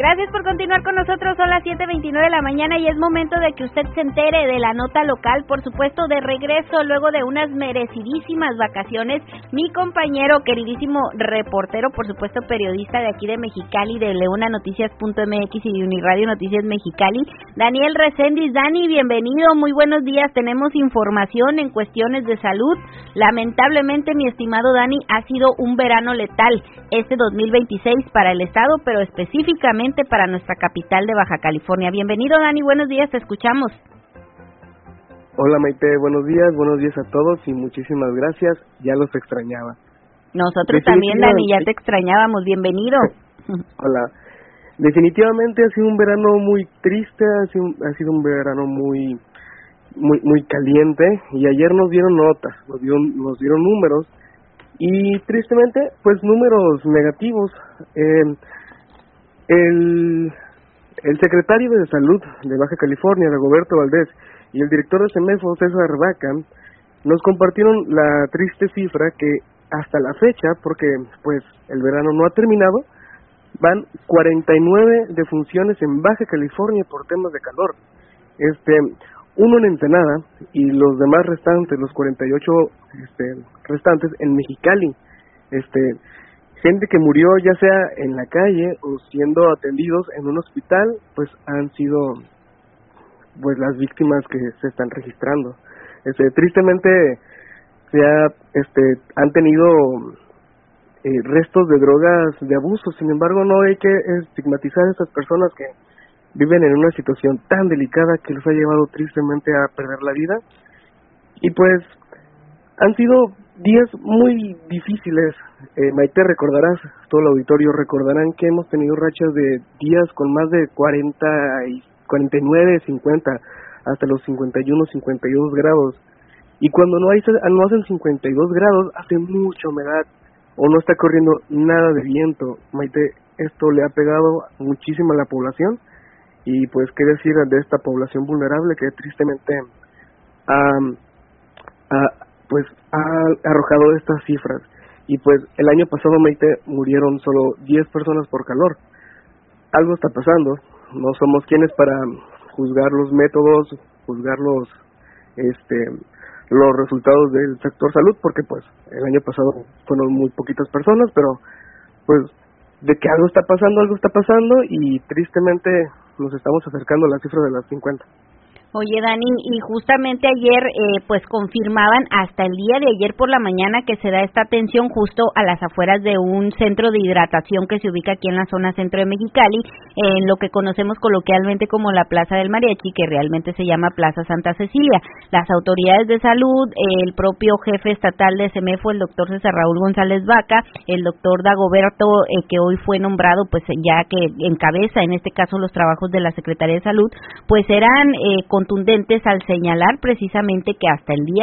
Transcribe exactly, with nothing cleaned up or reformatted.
Gracias por continuar con nosotros, son las siete veintinueve de la mañana y es momento de que usted se entere de la nota local, por supuesto, de regreso luego de unas merecidísimas vacaciones. Mi compañero, queridísimo reportero, por supuesto periodista de aquí de Mexicali, de leona noticias punto m x y de Uniradio Noticias Mexicali, Daniel Reséndiz. Dani, bienvenido, muy buenos días. Tenemos información en cuestiones de salud. Lamentablemente, mi estimado Dani, ha sido un verano letal este dos mil veintiséis para el estado, pero específicamente para nuestra capital de Baja California. Bienvenido, Dani, buenos días, te escuchamos. Hola, Maite, buenos días, buenos días a todos y muchísimas gracias, ya los extrañaba. Nosotros también, Dani, ya te extrañábamos, bienvenido. Hola, definitivamente ha sido un verano muy triste, ha sido, ha sido un verano muy, muy, muy caliente y ayer nos dieron notas, nos dieron, nos dieron números y tristemente, pues números negativos. Eh, el, el secretario de Salud de Baja California, Dagoberto Valdez, y el director de CEMEFO, César Vaca, nos compartieron la triste cifra que hasta la fecha, porque pues el verano no ha terminado, van cuarenta y nueve defunciones en Baja California por temas de calor. Este, uno en Ensenada y los demás restantes, los cuarenta y ocho este, restantes en Mexicali. Este, gente que murió ya sea en la calle o siendo atendidos en un hospital, pues han sido pues las víctimas que se están registrando. Este, tristemente se ha, este, han tenido eh, restos de drogas de abuso. Sin embargo, no hay que estigmatizar a estas personas que viven en una situación tan delicada que los ha llevado tristemente a perder la vida. Y pues han sido días muy difíciles. eh, Maite, recordarás, todo el auditorio recordarán que hemos tenido rachas de días con más de cuarenta y cuarenta y nueve, cincuenta, hasta los cincuenta y uno, cincuenta y dos grados. Y cuando no hay no hacen cincuenta y dos grados, hace mucha humedad o no está corriendo nada de viento. Maite, esto le ha pegado muchísimo a la población. Y pues qué decir de esta población vulnerable que tristemente ha, ha, pues, ha arrojado estas cifras. Y pues el año pasado, Maite, murieron solo diez personas por calor. Algo está pasando, no somos quienes para juzgar los métodos, juzgar los, este, los resultados del sector salud, porque pues el año pasado fueron muy poquitas personas, pero pues de que algo está pasando, algo está pasando y tristemente nos estamos acercando a la cifra de las cincuenta. Oye, Dani, y justamente ayer eh, pues confirmaban hasta el día de ayer por la mañana que se da esta atención justo a las afueras de un centro de hidratación que se ubica aquí en la zona centro de Mexicali, en lo que conocemos coloquialmente como la Plaza del Mariachi, que realmente se llama Plaza Santa Cecilia. Las autoridades de salud, el propio jefe estatal de CEMEFO, el doctor César Raúl González Vaca, el doctor Dagoberto, eh, que hoy fue nombrado pues ya que encabeza en este caso los trabajos de la Secretaría de Salud, pues eran eh, contundentes al señalar precisamente que hasta el día